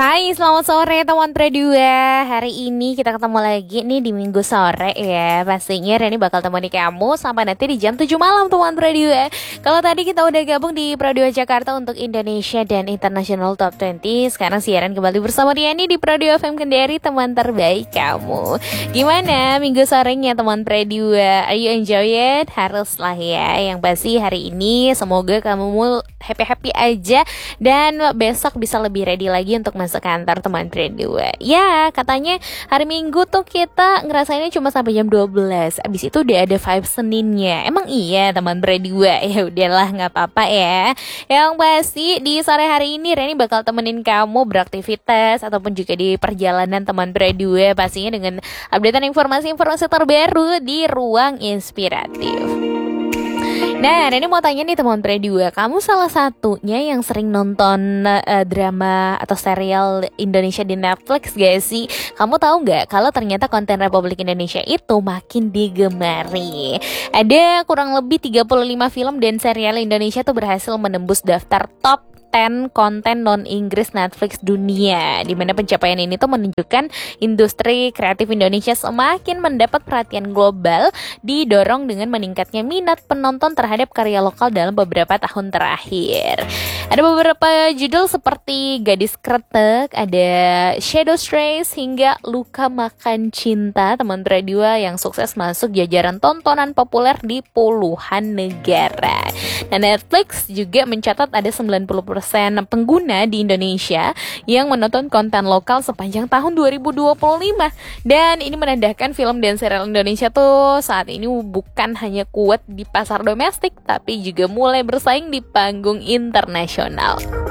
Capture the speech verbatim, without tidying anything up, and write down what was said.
Hai, selamat sore teman Predua. Hari ini kita ketemu lagi nih di Minggu sore ya. Pastinya Reni bakal temani kamu sampai nanti di jam tujuh malam teman Predua. Kalau tadi kita udah gabung di Predua Jakarta untuk Indonesia dan International Top dua puluh, sekarang siaran kembali bersama Riani di Predua F M Kendari, teman terbaik kamu. Gimana minggu sorenya teman Predua? Are you enjoy it? Haruslah ya. Yang pasti hari ini semoga kamu happy-happy aja dan besok bisa lebih ready lagi untuk masuk kantor teman Predua. Ya, katanya hari Minggu tuh kita ngerasainnya cuma sampai jam dua belas. Abis itu udah ada vibe Seninnya. Emang iya teman Predua? Ya udahlah, nggak apa-apa ya. Yang pasti di sore hari ini Reni bakal temenin kamu beraktivitas ataupun juga di perjalanan teman Predua, pastinya dengan updatean informasi-informasi terbaru di Ruang Inspiratif. Nah, Reni mau tanya nih teman Predua, kamu salah satunya yang sering nonton uh, drama atau serial Indonesia di Netflix gak sih? Kamu tahu gak kalau ternyata konten Republik Indonesia itu makin digemari? Ada kurang lebih tiga puluh lima film dan serial Indonesia tuh berhasil menembus daftar top sepuluh konten non-Inggris Netflix dunia, di mana pencapaian ini tuh menunjukkan industri kreatif Indonesia semakin mendapat perhatian global, didorong dengan meningkatnya minat penonton terhadap karya lokal dalam beberapa tahun terakhir. Ada beberapa judul seperti Gadis Kretek, ada Shadow Strays, hingga Luka Makan Cinta teman Predua yang sukses masuk jajaran tontonan populer di puluhan negara. Nah, Netflix juga mencatat ada sembilan puluh persen pengguna di Indonesia yang menonton konten lokal sepanjang tahun dua ribu dua puluh lima. Dan ini menandakan film dan serial Indonesia tuh saat ini bukan hanya kuat di pasar domestik, tapi juga mulai bersaing di panggung internasional.